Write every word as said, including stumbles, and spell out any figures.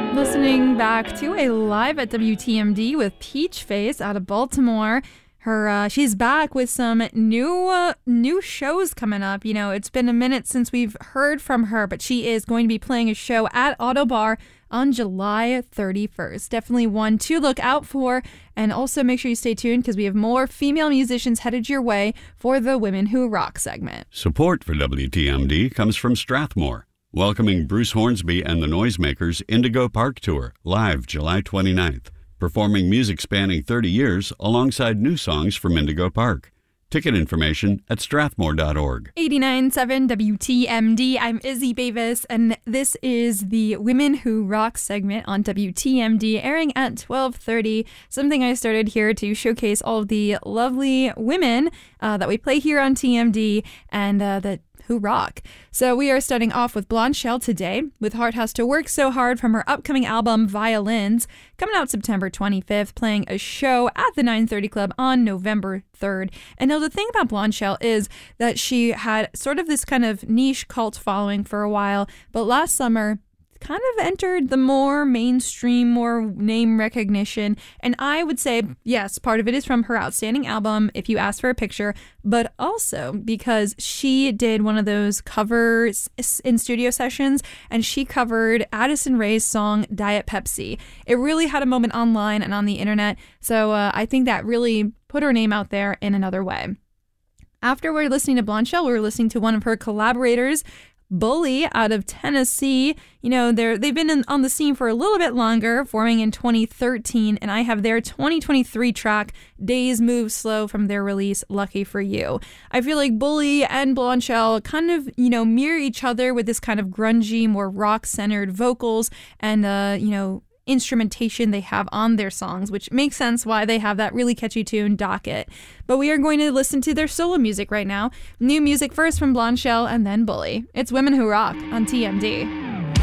Listening back to a live at W T M D with Peach Face out of Baltimore. Her, uh, she's back with some new, uh, new shows coming up. You know, it's been a minute since we've heard from her, but she is going to be playing a show at Autobar on July thirty-first. Definitely one to look out for. And also make sure you stay tuned because we have more female musicians headed your way for the Women Who Rock segment. Support for W T M D comes from Strathmore, welcoming Bruce Hornsby and the Noisemakers Indigo Park Tour, live July twenty-ninth, performing music spanning thirty years alongside new songs from Indigo Park. Ticket information at strathmore dot org. eighty-nine point seven W T M D. I'm Izzy Bavis, and this is the Women Who Rock segment on W T M D, airing at twelve thirty. Something I started here to showcase all of the lovely women uh, that we play here on T M D and uh, that who rock. So we are starting off with Blonde Shell today, with Heart Has to Work So Hard from her upcoming album Violins, coming out September twenty-fifth, playing a show at the nine thirty Club on November third. And now the thing about Blonde Shell is that she had sort of this kind of niche cult following for a while, but last summer kind of entered the more mainstream, more name recognition. And I would say, yes, part of it is from her outstanding album, If You Ask for a Picture, but also because she did one of those covers in studio sessions, and she covered Addison Rae's song Diet Pepsi. It really had a moment online and on the internet, so uh, I think that really put her name out there in another way. After we're listening to Blonde Shell, we were listening to one of her collaborators, Bully, out of Tennessee. You know, they're, they've been in, on the scene for a little bit longer, forming in twenty thirteen, and I have their twenty twenty-three track, Days Move Slow, from their release, Lucky for You. I feel like Bully and Blonde Shell kind of, you know, mirror each other with this kind of grungy, more rock-centered vocals and, uh, you know, instrumentation they have on their songs, which makes sense why they have that really catchy tune, Docket. But we are going to listen to their solo music right now. New music first from Blonde Shell and then Bully. It's Women Who Rock on T M D.